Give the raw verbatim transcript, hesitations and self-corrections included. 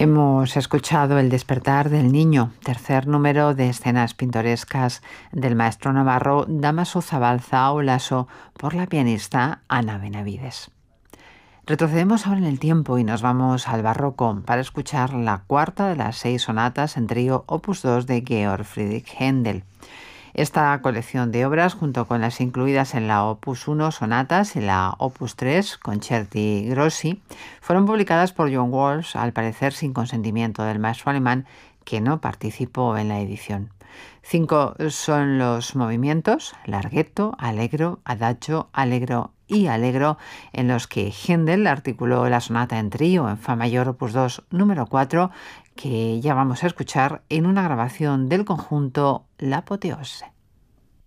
Hemos escuchado El despertar del niño, tercer número de escenas pintorescas del maestro navarro Dámaso Zabalza Olaso por la pianista Ana Benavides. Retrocedemos ahora en el tiempo y nos vamos al barroco para escuchar la cuarta de las seis sonatas en trío opus dos de Georg Friedrich Händel. Esta colección de obras, junto con las incluidas en la opus uno sonatas y la opus tres concerti grossi, fueron publicadas por John Walsh, al parecer sin consentimiento del maestro alemán, que no participó en la edición. Cinco son los movimientos: larghetto, allegro, adagio, allegro y allegro, en los que Händel articuló la sonata en trío en fa mayor opus dos número cuatro, que ya vamos a escuchar en una grabación del conjunto La Apoteose.